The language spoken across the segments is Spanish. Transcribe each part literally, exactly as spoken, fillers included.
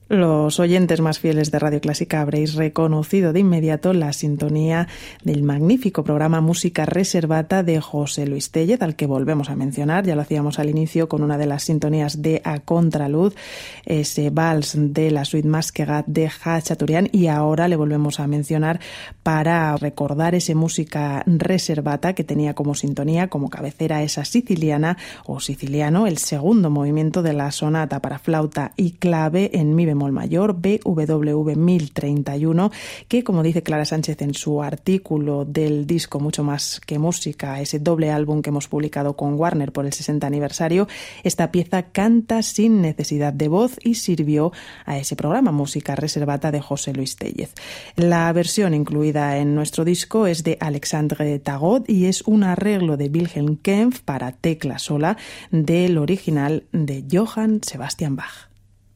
Los oyentes más fieles de Radio Clásica habréis reconocido de inmediato la sintonía del magnífico programa Música Reservata de José Luis Tellez, al que volvemos a mencionar. Ya lo hacíamos al inicio con una de las sintonías de A Contraluz, ese vals de la suite Masquegat de Khachaturian, y ahora le volvemos a mencionar para recordar ese Música Reservata que tenía como sintonía, como cabecera, esa siciliana o siciliano, el segundo movimiento de la sonata para flauta y clave en mi bemol mayor, B W V mil treinta y uno, que, como dice Clara Sánchez en su artículo del disco Mucho más que música, ese doble álbum que hemos publicado con Warner por el sesenta aniversario, esta pieza canta sin necesidad de voz y sirvió a ese programa Música Reservata de José Luis Tellez. La versión incluida en nuestro disco es de Alexandre Tagot y es un arreglo de Wilhelm Kempff para tecla sola del original de Johann Sebastian Bach.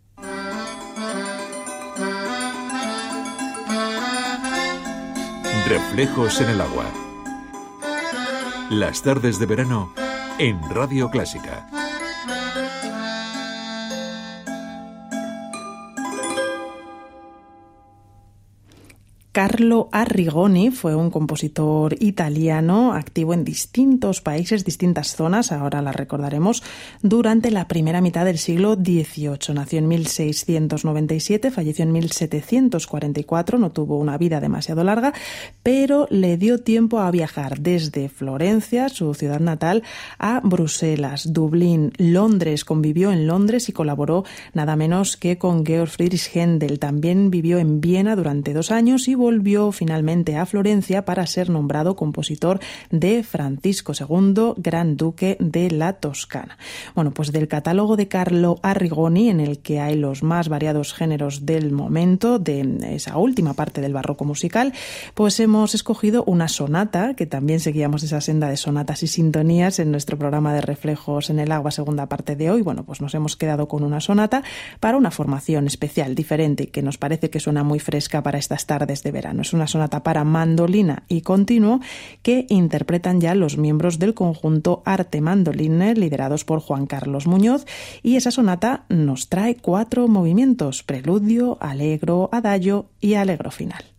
Reflejos en el agua. Las tardes de verano en Radio Clásica. Carlo Arrigoni fue un compositor italiano activo en distintos países, distintas zonas, ahora las recordaremos, durante la primera mitad del siglo dieciocho. Nació en mil seiscientos noventa y siete, falleció en mil setecientos cuarenta y cuatro, no tuvo una vida demasiado larga, pero le dio tiempo a viajar desde Florencia, su ciudad natal, a Bruselas, Dublín, Londres. Convivió en Londres y colaboró nada menos que con Georg Friedrich Händel. También vivió en Viena durante dos años y volvió finalmente a Florencia para ser nombrado compositor de Francisco segundo, Gran Duque de la Toscana. Bueno, pues del catálogo de Carlo Arrigoni, en el que hay los más variados géneros del momento, de esa última parte del barroco musical, pues hemos escogido una sonata, que también seguíamos esa senda de sonatas y sintonías en nuestro programa de Reflejos en el Agua, segunda parte de hoy. Bueno, pues nos hemos quedado con una sonata para una formación especial, diferente, que nos parece que suena muy fresca para estas tardes de verano. Es una sonata para mandolina y continuo que interpretan ya los miembros del conjunto Arte Mandoline, liderados por Juan Carlos Muñoz, y esa sonata nos trae cuatro movimientos: preludio, allegro, adagio y allegro final.